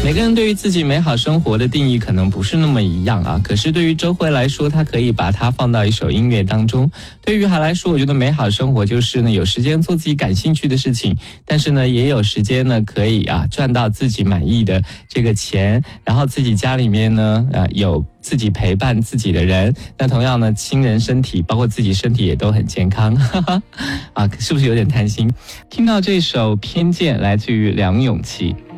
每个人对于自己美好生活的定义可能不是那么一样啊，可是对于周慧来说，她可以把它放到一首音乐当中。对于她来说，我觉得美好生活就是呢，有时间做自己感兴趣的事情，但是呢，也有时间呢可以赚到自己满意的这个钱，然后自己家里面呢有自己陪伴自己的人，那同样呢，亲人身体包括自己身体也都很健康是不是有点贪心？听到这首《偏见》来自于梁咏琪。